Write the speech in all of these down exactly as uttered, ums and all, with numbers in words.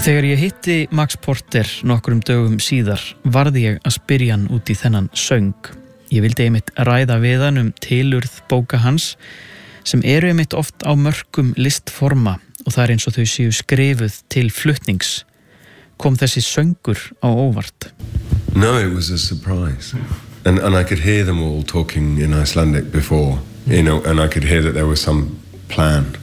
Þegar ég hitti Max Porter nokkrum dögum síðar varði ég að spyrja hann út í þennan söng. Ég vildi einmitt ræða við hann um tilurð bóka hans sem eru einmitt oft á mörkum listforma og það er eins og þau séu skrifuð til flutnings. Kom þessi söngur á óvart? No, it was a surprise. And, and I could hear them all talking in Icelandic before, you know, and I could hear that there was some plan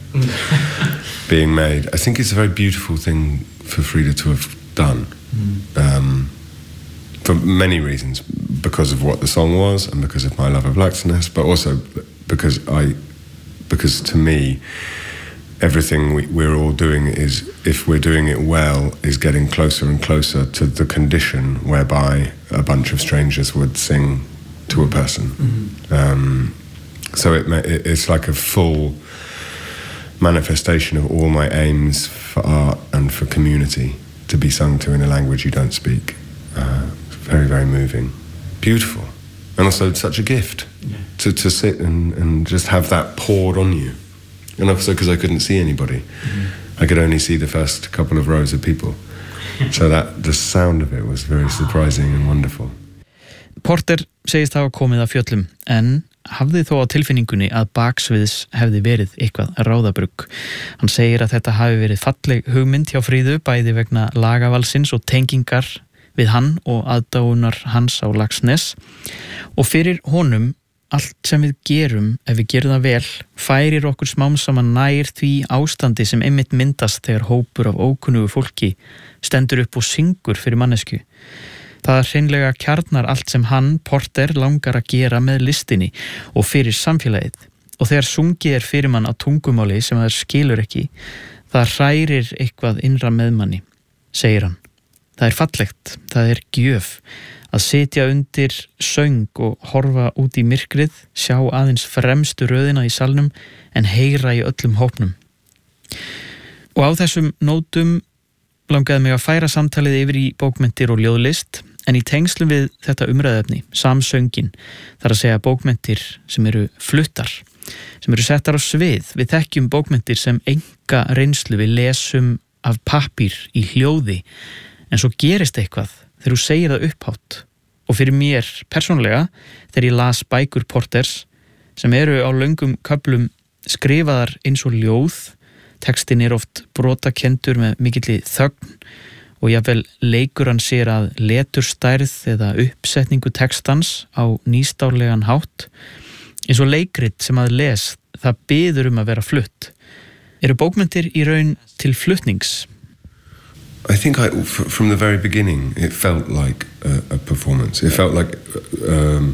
being made. I think it's a very beautiful thing for Frida to have done, um, for many reasons, because of what the song was and because of my love of Laxness, but also because I, because to me, everything we, we're all doing is, if we're doing it well, is getting closer and closer to the condition whereby a bunch of strangers would sing to a person. Mm-hmm. Um, so it, it it's like a full manifestation of all my aims for art and for community to be sung to in a language you don't speak. Uh, very, very moving. Beautiful. And also such a gift yeah. to, to sit and, and just have that poured on you. And also because I couldn't see anybody. Mm-hmm. I could only see the first couple of rows of people. So that the sound of it was very surprising and wonderful. Porter segist hafa komið af fjöllum en hafði þó á tilfinningunni að baksviðs hefði verið eitthvað ráðabrugg. Hann segir að þetta hafi verið falleg hugmynd hjá Fríðu bæði vegna lagavalsins og tengingar við hann og aðdáunar hans á Laxness og fyrir honum allt sem við gerum, ef við gerum það vel, færir okkur smám saman nær því ástandi sem einmitt myndast þegar hópur af ókunnugu fólki stendur upp og syngur fyrir mannesku. Það hreinlega kjarnar allt sem hann, Porter, langar að gera með listinni og fyrir samfélagið. Og þegar sungið er fyrir mann á tungumáli sem það skilur ekki, það hrærir eitthvað innra með manni, segir hann. Það er fallegt, það er gjöf. Að sitja undir söng og horfa út í myrkrið, sjá aðeins fremstu röðina í salnum en heyra í öllum hópnum. Og á þessum nótum langaði mig að færa samtalið yfir í bókmenntir og ljóðlist, en í tengslum við þetta umræðefni, samsöngin, þar að segja bókmenntir sem eru fluttar, sem eru settar á svið. Við þekkjum bókmenntir sem enga reynslu, við lesum af pappír í hljóði, en svo gerist eitthvað þegar þú segir það upphátt. Og fyrir mér persónlega, þegar ég las bækur Porters, sem eru á löngum köflum skrifaðar eins og ljóð, textin er oft brotakendur með mikilli þögn og jafnvel leikur hann sér að leturstærð eða uppsetningu textans á nýstárlegan hátt, eins og leikrit sem að les, það biður um að vera flutt. Eru bókmenntir í raun til flutnings? I think I, from the very beginning, it felt like a, a performance. It felt like um,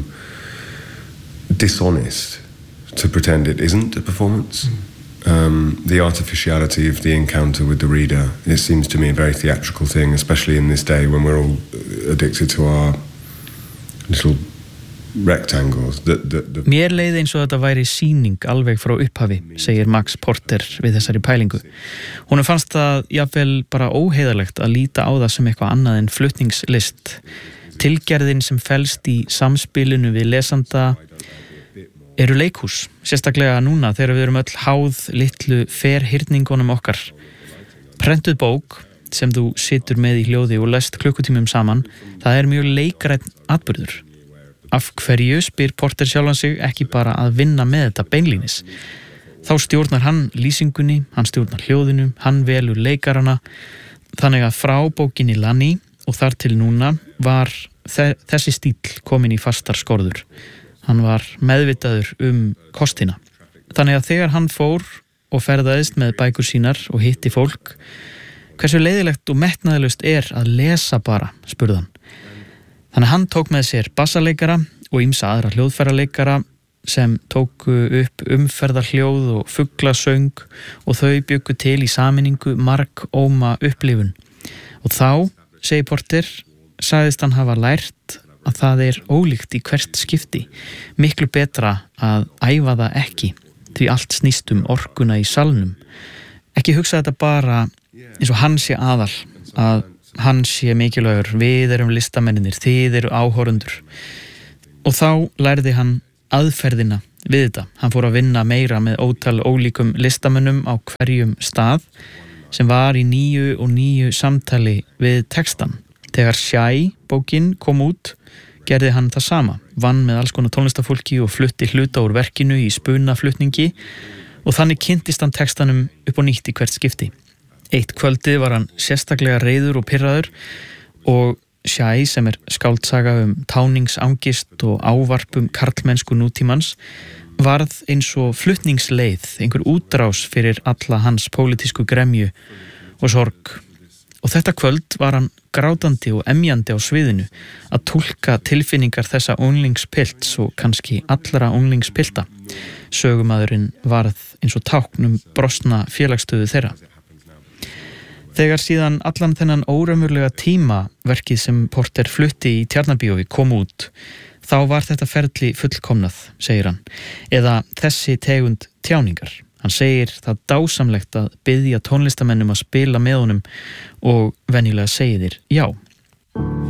dishonest to pretend it isn't a performance. Mm. Um, the artificiality of the encounter with the reader, it seems to me a very theatrical thing, especially in this day when we're all addicted to our little rectangles. The, the, the... Mér leið eins og þetta væri sýning alveg frá upphafi, segir Max Porter við þessari pælingu. Honum fannst það jafnvel bara óheiðarlegt að líta á það sem eitthvað annað en flutningslist. Tilgerðin sem felst í samspilinu við lesanda eru leikhús, sérstaklega núna þegar við erum öll háð litlu ferhyrningunum okkar. Prentuð bók sem þú situr með í hljóði og lest klukkutímum saman, það er mjög leikrænn atburður. Af hverju, spyr Porter sjálfan sig, ekki bara að vinna með þetta beinlínis. Þá stjórnar hann lýsingunni, hann stjórnar hljóðinu, hann velur leikarana. Þannig að frá bókinni Lanny og þar til núna var þessi stíll komin í fastar skorður. Hann var meðvitaður um kostina. Þannig að þegar hann fór og ferðaðist með bækur sínar og hitti fólk, hversu leiðilegt og metnaðalaust er að lesa bara, spurði hann. Þannig að hann tók með sér bassaleikara og ýmsa aðra hljóðfæraleikara sem tóku upp umferðarhljóð og fuglasöng og þau bjuggu til í sameiningu margóma upplifun. Og þá, segir Porter, sagðist hann hafa lært að það er ólíkt í hvert skipti. Miklu betra að æfa það ekki, því allt snýst um orkuna í salnum. Ekki hugsa þetta bara eins og hann sé aðal, að hann sé mikilvægur, við erum listamennir, þið eru áhorundur. Og þá lærði hann aðferðina við þetta. Hann fór að vinna meira með ótal ólíkum listamönnum á hverjum stað, sem var í níu og níu samtali við textan. Þegar Shy bókin kom út gerði hann það sama, vann með alls konar tónlistafólki og flutti hluta úr verkinu í spunaflutningi og þannig kynntist hann textanum upp á nýtt í hvert skipti. Eitt kvöldið var hann sérstaklega reiður og pirraður og Shy, sem er skáldsaga um táningsangist og ávarpum karlmennsku nútímans, varð eins og flutningsleið, einhver útrás fyrir alla hans pólitísku gremju og sorg. Og þetta kvöld var hann grátandi og emjandi á sviðinu að túlka tilfinningar þessa unglingspilts og kannski allra unglingspilta. Sögumaðurinn varð eins og táknum brostna félagsstöðu þeirra. Þegar síðan allan þennan óraunverulega tíma verkið sem Porter flutti í Tjarnarbíói kom út, þá var þetta ferli fullkomnað, segir hann, eða þessi tegund tjáningar. Hann segir það dásamlegt að biðja tónlistamennum að spila með honum og venjulega segir þeir já.